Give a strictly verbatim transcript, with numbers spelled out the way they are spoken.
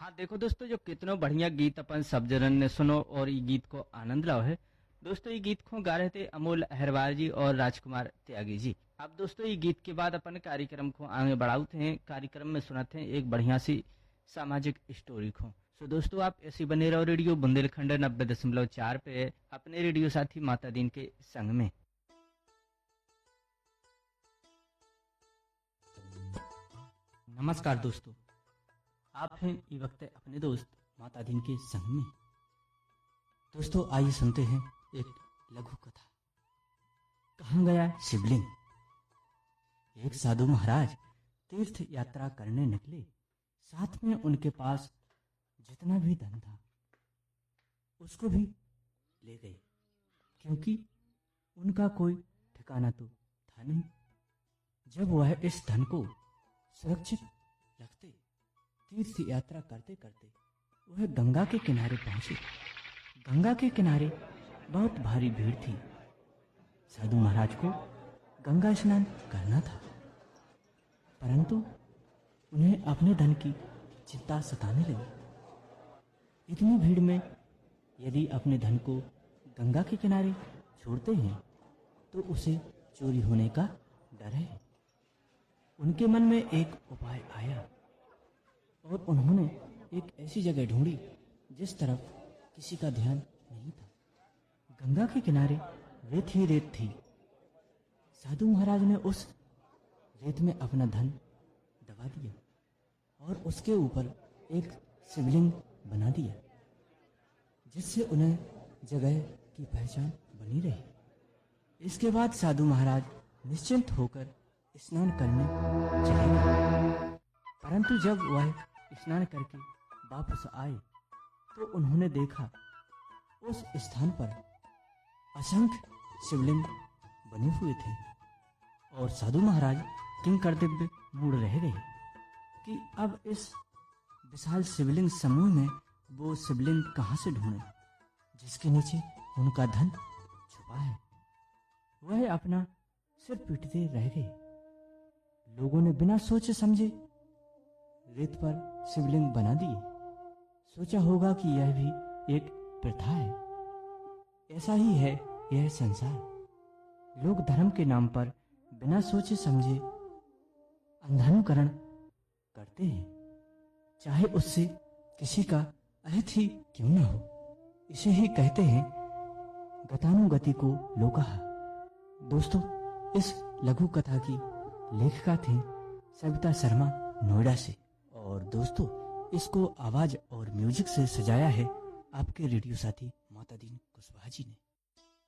हाँ देखो दोस्तों, जो कितनो बढ़िया गीत अपन सब जनन ने सुनो और ये गीत को आनंद लाओ है। दोस्तों ये गीत को गा रहे थे अमोल अहरवार जी और राजकुमार त्यागी जी। अब दोस्तों ये गीत के बाद अपन कार्यक्रम को आगे बढ़ाते हैं। कार्यक्रम में सुनाते हैं एक बढ़िया सी सामाजिक स्टोरी को। सो दोस्तों आप ऐसी बने रहो रेडियो बुंदेलखंड नब्बे दशमलव चार पे अपने रेडियो साथी माता दीन के संग में। नमस्कार दोस्तों, आप हैं ये वक्त अपने दोस्त माता दीन के संग में। दोस्तों आइए सुनते हैं एक लघु कथा। कहाँ गया शिवलिंग। एक साधु महाराज तीर्थ यात्रा करने निकले। साथ में उनके पास जितना भी धन था उसको भी ले गए, क्योंकि उनका कोई ठिकाना तो था नहीं। जब वह इस धन को सुरक्षित रखते तीर्थ यात्रा करते करते वह गंगा के किनारे पहुंचे। गंगा के किनारे बहुत भारी भीड़ थी। साधु महाराज को गंगा स्नान करना था, परंतु उन्हें अपने धन की चिंता सताने लगी। इतनी भीड़ में यदि अपने धन को गंगा के किनारे छोड़ते हैं तो उसे चोरी होने का डर है। उनके मन में एक उपाय आया और उन्होंने एक ऐसी जगह ढूंढी जिस तरफ किसी का ध्यान नहीं था। गंगा के किनारे रेत ही रेत थी। साधु महाराज ने उस रेत में अपना धन दबा दिया और उसके ऊपर एक शिवलिंग बना दिया, जिससे उन्हें जगह की पहचान बनी रही। इसके बाद साधु महाराज निश्चिंत होकर स्नान करने चले गए। परंतु जब वह स्नान करके वापस आए तो उन्होंने देखा उस स्थान पर असंख्य शिवलिंग बने हुए थे और साधु महाराज किंकरदिव्य मूड रह गए कि अब इस विशाल शिवलिंग समूह में वो शिवलिंग कहां से ढूंढे जिसके नीचे उनका धन छुपा है। वह अपना सिर पीटते रह गए। लोगों ने बिना सोचे समझे रेत पर शिवलिंग बना दिए। सोचा होगा कि यह भी एक प्रथा है। ऐसा ही है यह संसार। लोग धर्म के नाम पर बिना सोचे समझे अंधानुकरण करते हैं, चाहे उससे किसी का अहित ही क्यों न हो। इसे ही कहते हैं गतानुगति को लोकहा। दोस्तों इस लघु कथा की लेखिका थी सविता शर्मा नोएडा से, और दोस्तों इसको आवाज और म्यूजिक से सजाया है आपके रेडियो साथी माता दीन कुशवाहा जी ने।